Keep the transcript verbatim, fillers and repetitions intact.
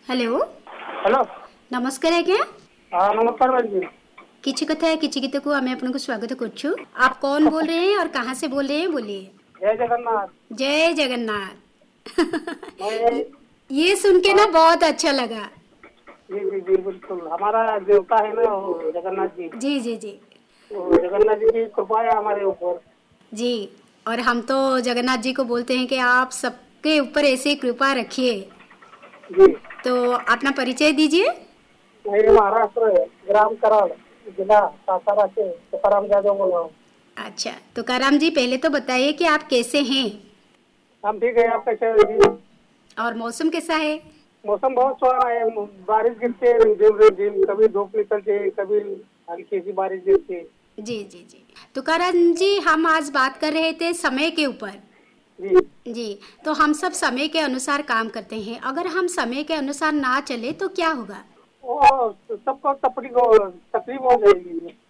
Hello hello नमस्कार आज्ञा हाँ नमस्कार भाई जी किसी कथा किसी गीत को आम आपको स्वागत करुँ। आप कौन बोल रहे हैं और कहाँ से बोल रहे हैं बोलिए। जय जगन्नाथ। जय जगन्नाथ। मैं ये सुन के ना हाँ, बहुत अच्छा लगा। जी जी जी बिल्कुल हमारा देवता है ना वो जगन्नाथ जी। जी जी जी वो जगन्नाथ जी की कृपा है हमारे ऊपर। जी। और हम तो जगन्नाथ जी को बोलते हैं कि आप सबके ऊपर ऐसे कृपा रखिए। जी तो अपना परिचय दीजिए। मैं महाराष्ट्र ग्राम कराड़ जिला सातारा से तुकाराम यादव बोल रहा हूँ। अच्छा तो काराम जी पहले तो बताइए कि आप कैसे हैं हम ठीक है, आप कैसे हैं जी? और मौसम कैसा है। मौसम बहुत सुहाना है, बारिश गिरती है रिमझिम रिमझिम, कभी धूप निकलती है, कभी हल्की सी बारिश गिरती है। जी जी जी। तुकाराम जी हम आज बात कर रहे थे समय के ऊपर। जी जी तो हम सब समय के अनुसार काम करते हैं, अगर हम समय के अनुसार ना चले तो क्या होगा। वो सबको तकलीफ हो तकलीफ हो जाएगी।